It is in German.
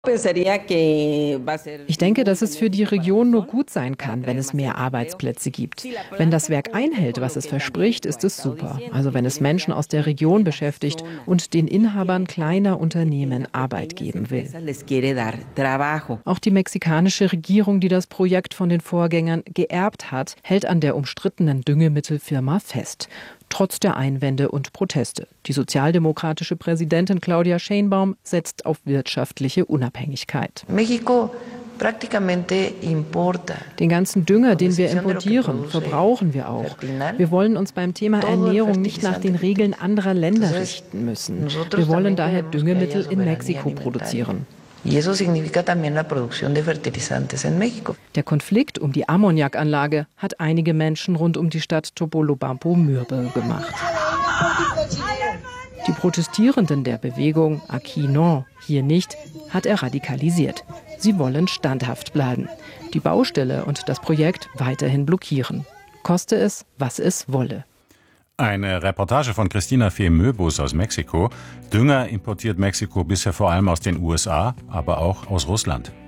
Ich denke, dass es für die Region nur gut sein kann, wenn es mehr Arbeitsplätze gibt. Wenn das Werk einhält, was es verspricht, ist es super. Also wenn es Menschen aus der Region beschäftigt und den Inhabern kleiner Unternehmen Arbeit geben will. Auch die mexikanische Regierung, die das Projekt von den Vorgängern geerbt hat, hält an der umstrittenen Düngemittelfirma fest. Trotz der Einwände und Proteste. Die sozialdemokratische Präsidentin Claudia Sheinbaum setzt auf wirtschaftliche Unabhängigkeit. Den ganzen Dünger, den wir importieren, verbrauchen wir auch. Wir wollen uns beim Thema Ernährung nicht nach den Regeln anderer Länder richten müssen. Wir wollen daher Düngemittel in Mexiko produzieren. Der Konflikt um die Ammoniakanlage hat einige Menschen rund um die Stadt Topolobampo mürbe gemacht. Die Protestierenden der Bewegung Aquí no, hier nicht, hat er radikalisiert. Sie wollen standhaft bleiben, die Baustelle und das Projekt weiterhin blockieren. Koste es, was es wolle. Eine Reportage von Christina Fee-Möbus aus Mexiko. Dünger importiert Mexiko bisher vor allem aus den USA, aber auch aus Russland.